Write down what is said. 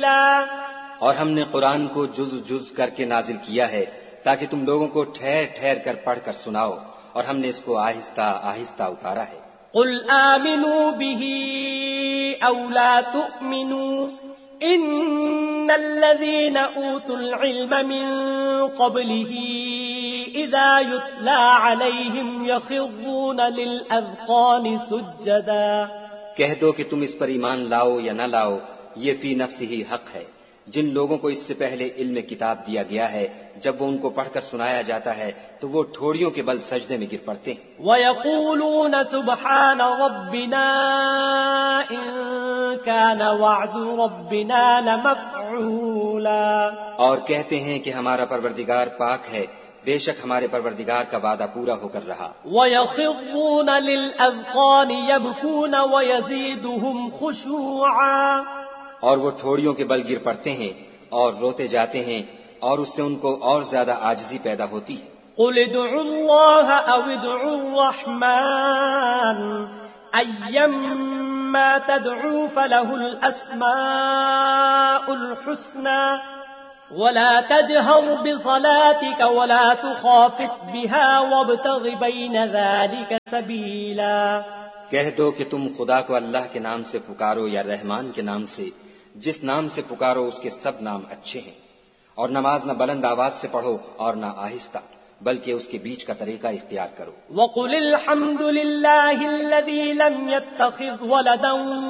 تفصیلا. اور ہم نے قرآن کو جز جز کر کے نازل کیا ہے تاکہ تم لوگوں کو ٹھہر ٹھہر کر پڑھ کر سناؤ، اور ہم نے اس کو آہستہ آہستہ اتارا ہے. قل آمنوا به أو لا تؤمنوا إن الذين أوتوا العلم من قبله إذا يتلى عليهم يخرون للأذقان سجدا. کہہ دو کہ تم اس پر ایمان لاؤ یا نہ لاؤ، یہ فی نفس ہی حق ہے. جن لوگوں کو اس سے پہلے علم کتاب دیا گیا ہے، جب وہ ان کو پڑھ کر سنایا جاتا ہے تو وہ ٹھوڑیوں کے بل سجدے میں گر پڑتے ہیں. وَيَقُولُونَ سُبْحَانَ رَبِّنَا إِن كَانَ وَعْدُ رَبِّنَا لَمَفْعُولًا. اور کہتے ہیں کہ ہمارا پروردگار پاک ہے، بے شک ہمارے پروردگار کا وعدہ پورا ہو کر رہا. وَيَخِرُّونَ لِلْأَذْقَانِ يَبْكُونَ وَيَزِيدُهُمْ خُشُوعًا. اور وہ ٹھوڑیوں کے بل گر پڑتے ہیں اور روتے جاتے ہیں، اور اس سے ان کو اور زیادہ عاجزی پیدا ہوتی ہے. قُلِ ادْعُوا اللَّهَ أَوِ ادْعُوا الرَّحْمَٰنَ أَيًّمَّا تَدْعُوا فَلَهُ الْأَسْمَاءُ الْحُسْنَى وَلَا تَجْهَرْ بِصَلَاتِكَ وَلَا تُخَافِتْ بِهَا وَابْتَغِ بَيْنَ ذَلِكَ سَبِيلًا. کہہ دو کہ تم خدا کو اللہ کے نام سے پکارو یا رحمان کے نام سے، جس نام سے پکارو اس کے سب نام اچھے ہیں، اور نماز نہ بلند آواز سے پڑھو اور نہ آہستہ، بلکہ اس کے بیچ کا طریقہ اختیار کرو. وَقُلِ الْحَمْدُ لِلَّهِ الَّذِي لَمْ يَتَّخِذْ وَلَدًا